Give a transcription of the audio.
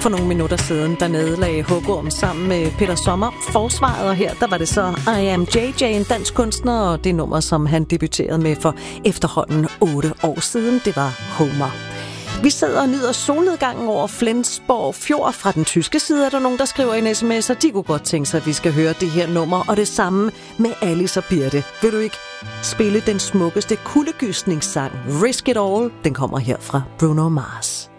For nogle minutter siden, der nedlagde Hugorm sammen med Peter Sommer forsvaret, og her der var det så I Am JJ, en dansk kunstner, og det nummer, som han debuterede med for efterhånden 8 år siden, det var Homer. Vi sidder og nyder solnedgangen over Flensborg Fjord. Fra den tyske side er der nogen, der skriver en sms, og de kunne godt tænke sig, at vi skal høre det her nummer. Og det samme med Alice og Birte. Vil du ikke spille den smukkeste kuldegysningssang, Risk It All? Den kommer her fra Bruno Mars.